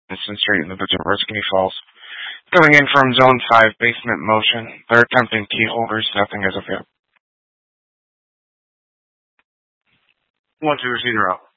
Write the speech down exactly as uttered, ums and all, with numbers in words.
Instant Street in the village of Oriskany Falls. Going in from Zone five, basement motion. They're attempting key holders, nothing as of yet. one two zero.